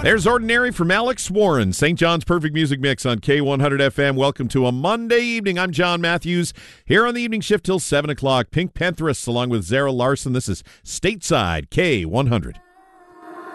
There's Ordinary from Alex Warren, St. John's Perfect Music Mix on K100 FM. Welcome to a Monday evening. I'm John Matthews, here on the evening shift till 7 o'clock. Pink Panthers along with Zara Larson. This is Stateside K100.